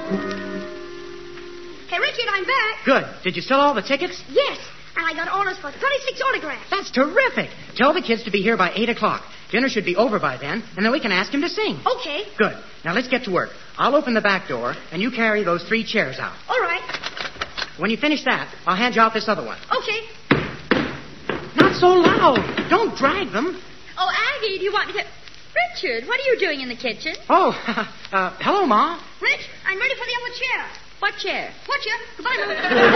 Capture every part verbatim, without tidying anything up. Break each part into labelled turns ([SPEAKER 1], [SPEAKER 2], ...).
[SPEAKER 1] Hey, Richard, I'm back.
[SPEAKER 2] Good. Did you sell all the tickets?
[SPEAKER 1] Yes, and I got orders for thirty-six autographs.
[SPEAKER 2] That's terrific. Tell the kids to be here by eight o'clock. Dinner should be over by then, and then we can ask him to sing.
[SPEAKER 1] Okay.
[SPEAKER 2] Good. Now let's get to work. I'll open the back door, and you carry those three chairs out.
[SPEAKER 1] All right.
[SPEAKER 2] When you finish that, I'll hand you out this other one.
[SPEAKER 1] Okay.
[SPEAKER 2] Not so loud. Don't drag them.
[SPEAKER 3] Oh, Aggie, do you want me to... Richard, what are you doing in the kitchen?
[SPEAKER 2] Oh, uh, hello, Ma.
[SPEAKER 1] Rich, I'm ready for the other chair.
[SPEAKER 3] What chair?
[SPEAKER 1] Watch ya. Goodbye, Lou.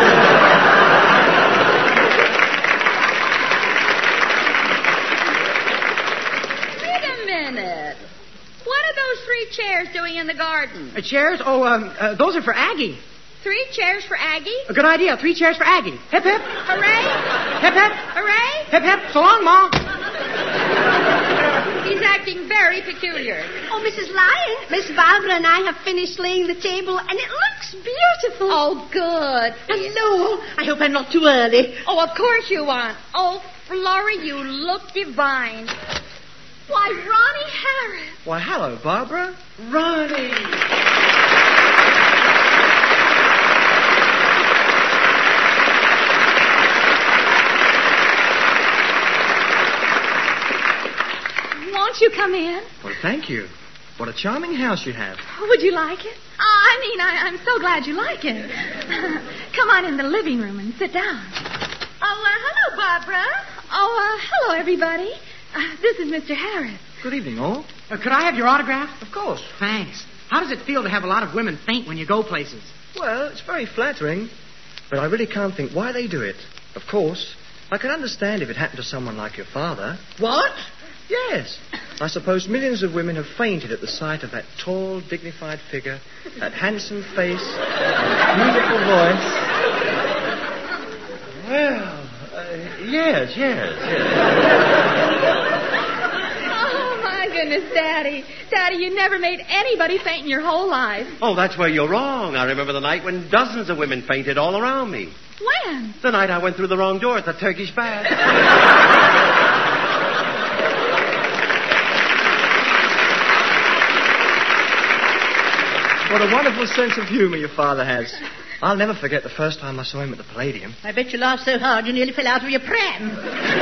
[SPEAKER 3] Wait a minute. What are those three chairs doing in the garden?
[SPEAKER 2] Uh, chairs? Oh, um, uh, those are for Aggie.
[SPEAKER 3] Three chairs for Aggie?
[SPEAKER 2] A good idea. Three chairs for Aggie. Hip, hip.
[SPEAKER 3] Hooray!
[SPEAKER 2] Hip, hip.
[SPEAKER 3] Hooray!
[SPEAKER 2] Hip, hip. So long, Ma.
[SPEAKER 3] He's acting very peculiar.
[SPEAKER 1] Oh, Missus Lyon, Miss Barbara and I have finished laying the table, and it looks beautiful.
[SPEAKER 3] Oh, good.
[SPEAKER 1] Hello. I hope I'm not too early.
[SPEAKER 3] Oh, of course you aren't. Oh, Florrie, you look divine. Why, Ronnie Harris.
[SPEAKER 4] Why, hello, Barbara.
[SPEAKER 2] Ronnie.
[SPEAKER 5] Won't you come in?
[SPEAKER 4] Well, thank you. What a charming house you have.
[SPEAKER 5] Would you like it? Oh, I mean, I, I'm so glad you like it. Come on in the living room and sit down. Oh, uh, hello, Barbara. Oh, uh, hello, everybody. Uh, this is Mister Harris.
[SPEAKER 4] Good evening, all.
[SPEAKER 2] Uh, could I have your autograph?
[SPEAKER 4] Of course.
[SPEAKER 2] Thanks. How does it feel to have a lot of women faint when you go places?
[SPEAKER 4] Well, it's very flattering, but I really can't think why they do it. Of course, I can understand if it happened to someone like your father.
[SPEAKER 1] What?
[SPEAKER 4] Yes. I suppose millions of women have fainted at the sight of that tall, dignified figure, that handsome face, that beautiful voice. Well, uh, yes, yes, yes.
[SPEAKER 5] Oh, my goodness, Daddy. Daddy, you never made anybody faint in your whole life.
[SPEAKER 6] Oh, that's where you're wrong. I remember the night when dozens of women fainted all around me.
[SPEAKER 5] When?
[SPEAKER 6] The night I went through the wrong door at the Turkish bath.
[SPEAKER 4] What a wonderful sense of humor your father has. I'll never forget the first time I saw him at the Palladium.
[SPEAKER 1] I bet you laughed so hard you nearly fell out of your pram.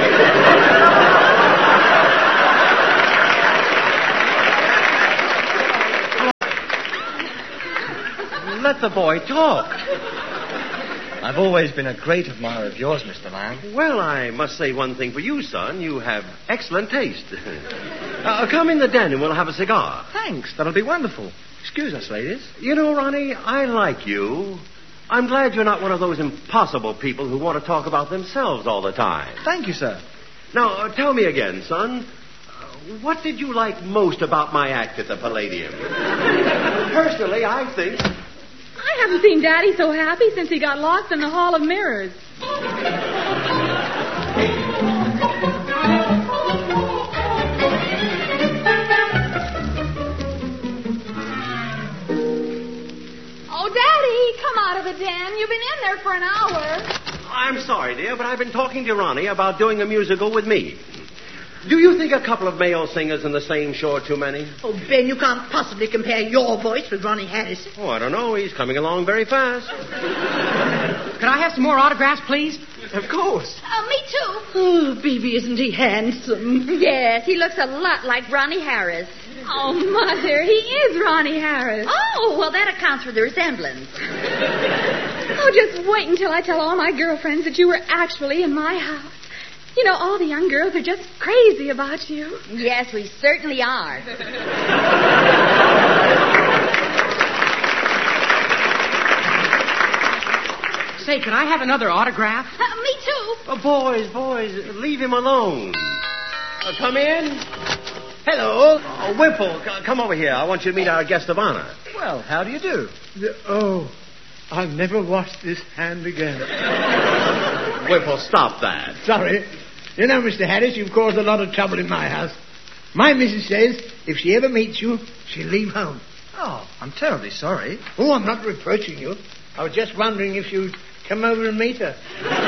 [SPEAKER 6] Let the boy talk.
[SPEAKER 4] I've always been a great admirer of yours, Mister Lyon.
[SPEAKER 6] Well, I must say one thing for you, son. You have excellent taste. uh, come in the den and we'll have a cigar.
[SPEAKER 4] Thanks. That'll be wonderful. Excuse us, ladies.
[SPEAKER 6] You know, Ronnie, I like you. I'm glad you're not one of those impossible people who want to talk about themselves all the time.
[SPEAKER 4] Thank you, sir.
[SPEAKER 6] Now, uh, tell me again, son. Uh, what did you like most about my act at the Palladium? Personally, I think...
[SPEAKER 5] I haven't seen Daddy so happy since he got lost in the Hall of Mirrors. Oh, Daddy, come out of the den. You've been in there for an hour.
[SPEAKER 6] I'm sorry, dear, but I've been talking to Ronnie about doing a musical with me. Do you think a couple of male singers in the same show are too many?
[SPEAKER 1] Oh, Ben, you can't possibly compare your voice with Ronnie Harris.
[SPEAKER 6] Oh, I don't know. He's coming along very fast.
[SPEAKER 2] Could I have some more autographs, please?
[SPEAKER 4] Of course.
[SPEAKER 1] Uh, me too. Oh, baby, isn't he handsome?
[SPEAKER 3] Yes, he looks a lot like Ronnie Harris.
[SPEAKER 5] Oh, Mother, he is Ronnie Harris.
[SPEAKER 3] Oh, well, that accounts for the resemblance.
[SPEAKER 5] Oh, just wait until I tell all my girlfriends that you were actually in my house. You know, all the young girls are just crazy about you.
[SPEAKER 3] Yes, we certainly are.
[SPEAKER 2] Say, could I have another autograph?
[SPEAKER 1] Uh, me too.
[SPEAKER 6] Oh, boys, boys, leave him alone. Uh, come in. Hello. Oh, Whipple, c- come over here. I want you to meet our guest of honor.
[SPEAKER 4] Well, how do you do?
[SPEAKER 7] Oh, I'll never wash this hand again.
[SPEAKER 6] Whipple, stop that.
[SPEAKER 7] Sorry. You know, Mister Harris, you've caused a lot of trouble in my house. My missus says if she ever meets you, she'll leave home.
[SPEAKER 4] Oh, I'm terribly sorry.
[SPEAKER 7] Oh, I'm not reproaching you. I was just wondering if you'd come over and meet her.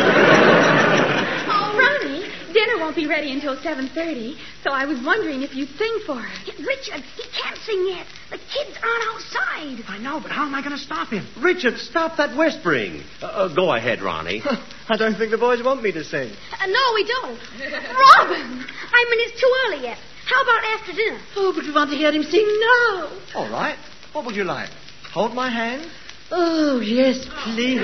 [SPEAKER 5] Oh, Ronnie, dinner won't be ready until seven thirty, so I was wondering if you'd sing for her.
[SPEAKER 1] Richard, he can't sing yet. The kids aren't outside.
[SPEAKER 2] I know, but how am I going to stop him?
[SPEAKER 6] Richard, stop that whispering. Uh, uh, go ahead, Ronnie.
[SPEAKER 4] I don't think the boys want me to sing.
[SPEAKER 1] Uh, no, we don't. Robin! I mean, it's too early yet. How about after dinner?
[SPEAKER 8] Oh, but we want to hear him sing now.
[SPEAKER 4] All right. What would you like? Hold my hand?
[SPEAKER 8] Oh, yes, please.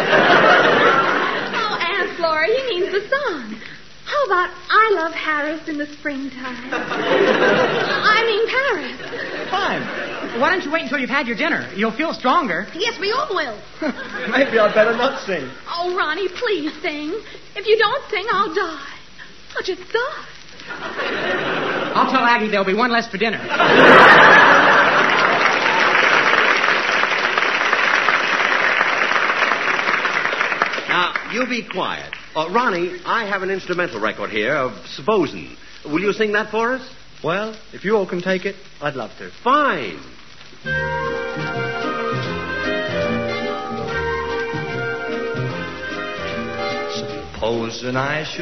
[SPEAKER 5] Oh, Aunt Flora, he means the song. How about I Love Harris in the springtime? I mean Paris.
[SPEAKER 4] Fine.
[SPEAKER 2] Why don't you wait until you've had your dinner? You'll feel stronger.
[SPEAKER 1] Yes, we all will.
[SPEAKER 4] Maybe I'd better not sing.
[SPEAKER 5] Oh, Ronnie, please sing. If you don't sing, I'll die. I'll just die.
[SPEAKER 2] I'll tell Aggie there'll be one less for dinner.
[SPEAKER 6] Now, you be quiet. Uh, Ronnie, I have an instrumental record here of Supposin'. Will you sing that for us?
[SPEAKER 4] Well, if you all can take it, I'd love to.
[SPEAKER 6] Fine.
[SPEAKER 4] Supposing I should